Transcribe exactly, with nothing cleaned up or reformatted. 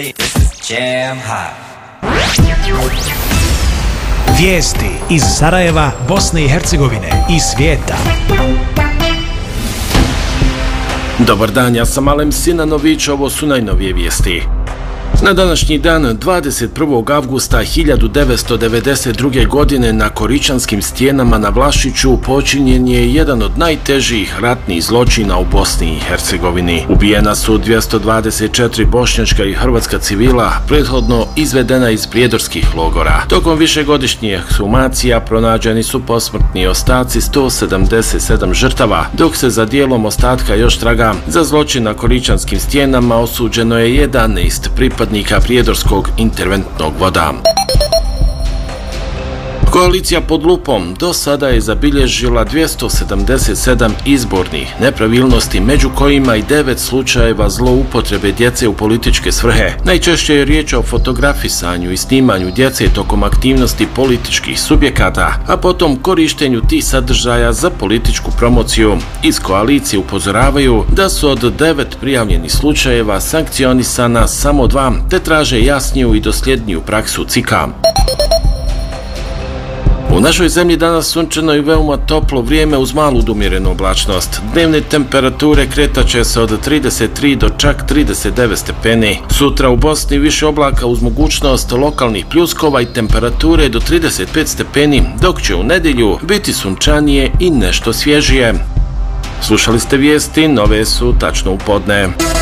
This is Jam Hot. Vijesti iz Sarajeva, Bosne i Hercegovine i svijeta. Dobar dan, ja sam Alem Sinanović, ovo su najnovije vijesti. Na današnji dan, dvadeset prvog avgusta hiljadu devetsto devedeset druge. godine, na Koričanskim stijenama na Vlašiću počinjen je jedan od najtežih ratnih zločina u Bosni i Hercegovini. Ubijena su dvjesto dvadeset četiri bošnjačka i hrvatska civila, prethodno izvedena iz prijedorskih logora. Tokom višegodišnjih ekshumacija pronađeni su posmrtni ostaci sto sedamdeset sedam žrtava, dok se za dijelom ostatka još traga. Za zločin na Koričanskim stijenama osuđeno je jedanaest pripadnika prijedorskog interventnog voda. Koalicija pod lupom do sada je zabilježila dvjesto sedamdeset sedam izbornih nepravilnosti, među kojima i devet slučajeva zloupotrebe djece u političke svrhe. Najčešće je riječ o fotografisanju i snimanju djece tokom aktivnosti političkih subjekata, a potom korištenju tih sadržaja za političku promociju. Iz koalicije upozoravaju da su od devet prijavljenih slučajeva sankcionisana samo dva, te traže jasniju i dosljedniju praksu C I K-a. U našoj zemlji danas sunčano i veoma toplo vrijeme uz malu do umjerenu oblačnost. Dnevne temperature kretat će se od trideset tri do čak trideset devet stepeni. Sutra u Bosni više oblaka uz mogućnost lokalnih pljuskova i temperature do trideset pet stepeni, dok će u nedjelju biti sunčanije i nešto svježije. Slušali ste vijesti, nove su tačno u podne.